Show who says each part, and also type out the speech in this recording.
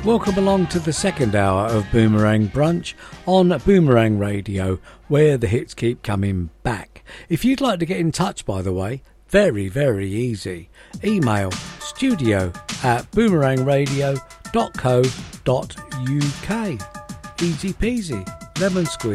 Speaker 1: Welcome along to the second hour of Boomerang Brunch on Boomerang Radio, where the hits keep coming back. If you'd like to get in touch, by the way, very, very easy. Email studio@boomerangradio.co.uk. Easy peasy, lemon squeeze.